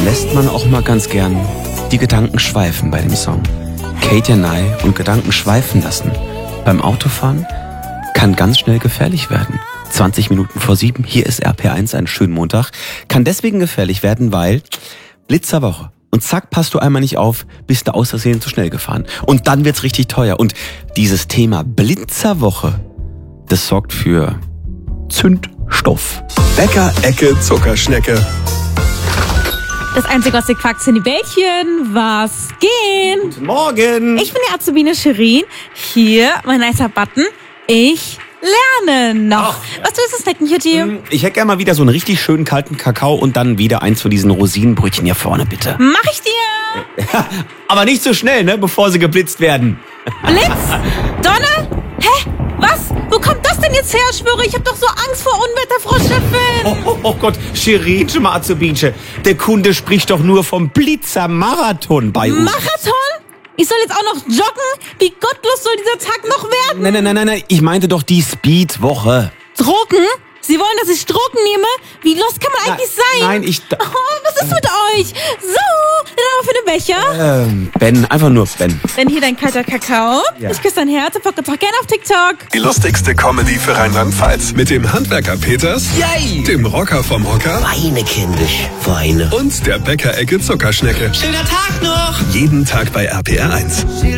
lässt man auch mal ganz gern die Gedanken schweifen bei dem Song. Katie Nye und Gedanken schweifen lassen beim Autofahren kann ganz schnell gefährlich werden. 20 Minuten vor 7, hier ist RPR1, einen schönen Montag. Kann deswegen gefährlich werden, weil Blitzerwoche. Und zack, passt du einmal nicht auf, bist du aus Versehen zu schnell gefahren. Und dann wird's richtig teuer. Und dieses Thema Blitzerwoche, das sorgt für Zündstoff. Bäcker-Ecke Zuckerschnecke. Das einzige, was ihr quackt, sind die Bällchen. Was gehen? Guten Morgen. Ich bin die Azubine Shirin. Hier, mein nicer Button. Ich lerne noch. Was willst du snacken, Jutti? Ich hätte gerne mal wieder so einen richtig schönen kalten Kakao und dann wieder eins von diesen Rosinenbrötchen hier vorne, bitte. Mach ich dir. Aber nicht so schnell, ne, bevor sie geblitzt werden. Blitz? Donner? Hä? Was? Wo kommt das denn jetzt her, schwöre? Ich hab doch so Angst vor Unwetter, Frau Chefin. Oh Gott, Shirinche mal Azubinche. Der Kunde spricht doch nur vom Blitzermarathon bei uns. Marathon? Ich soll jetzt auch noch joggen? Wie gottlos soll dieser Tag noch werden? Nein. Ich meinte doch die Speedwoche. Drogen? Sie wollen, dass ich Drogen nehme? Wie los kann man eigentlich sein? Nein, was ist mit euch? So, dann aber für den Becher. Ben, einfach nur Ben. Dann hier dein kalter Kakao. Ja. Ich küsse dein Herz und folge uns auch gerne auf TikTok. Die lustigste Comedy für Rheinland-Pfalz. Mit dem Handwerker Peters, Yay! dem Rocker vom Hocker Weine, kindisch, Weine. und der Bäcker-Ecke Zuckerschnecke. Schöner Tag noch! Jeden Tag bei RPR1.